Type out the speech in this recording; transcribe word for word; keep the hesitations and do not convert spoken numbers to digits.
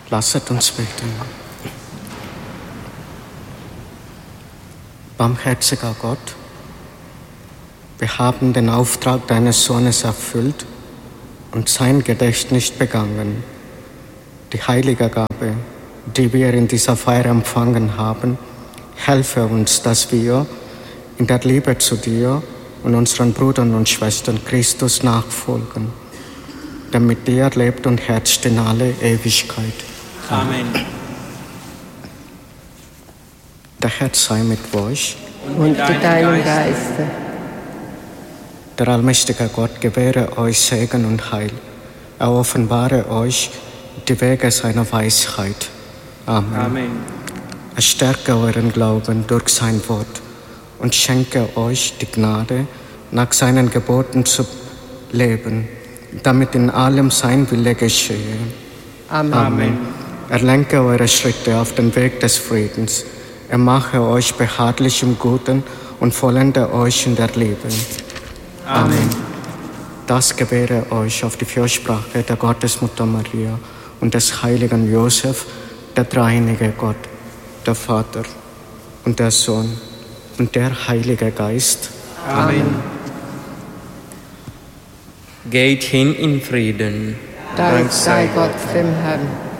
Lasset uns beten. Barmherziger Gott, wir haben den Auftrag deines Sohnes erfüllt und sein Gedächtnis begangen. Die heilige Gabe, die wir in dieser Feier empfangen haben, helfe uns, dass wir in der Liebe zu dir und unseren Brüdern und Schwestern Christus nachfolgen, der mit dir lebt und herrscht in alle Ewigkeit. Amen. Der Herr sei mit euch. Und mit deinem Geiste. Der allmächtige Gott gewähre euch Segen und Heil. Er offenbare euch die Wege seiner Weisheit. Amen. Amen. Er stärke euren Glauben durch sein Wort und schenke euch die Gnade, nach seinen Geboten zu leben, damit in allem sein Wille geschehe. Amen. Amen. Er lenke eure Schritte auf den Weg des Friedens. Er mache euch behaglich im Guten und vollende euch in der Liebe. Amen. Das gewähre euch auf die Fürsprache der Gottesmutter Maria und des heiligen Josef, der dreieinige Gott, der Vater und der Sohn und der Heilige Geist. Amen. Geht hin in Frieden. Dank sei Gott dem Herrn.